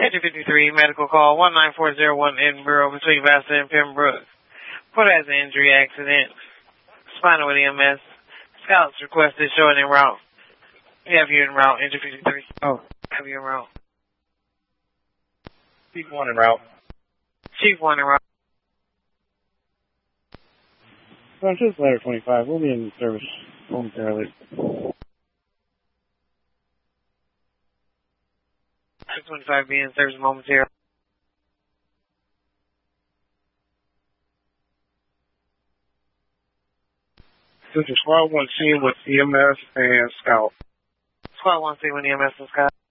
Engine 53, medical call 19401 Edinburgh between Vassar and Pembroke. Port has an injury accident. Spinal with EMS. Scouts requested showing en route. We have you en route, Engine 53. Oh. Have you en route. Chief 1 en route. Chief 1 en route. Just Ladder 25. We'll be in service momentarily. 25 be in service momentarily. This is Squad 1C with EMS and Scout. Squad 1C with EMS and Scout.